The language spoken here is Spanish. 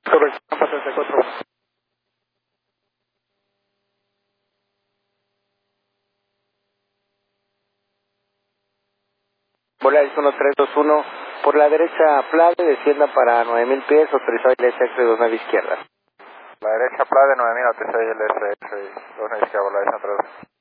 Correcto, Pampa 34. Volaris 1321, por la derecha Plade, descienda para 9000 pies, autorizado ILS 29 izquierda. La derecha Plade 9000, autorizado ILS 29 izquierda, Volaris 1321.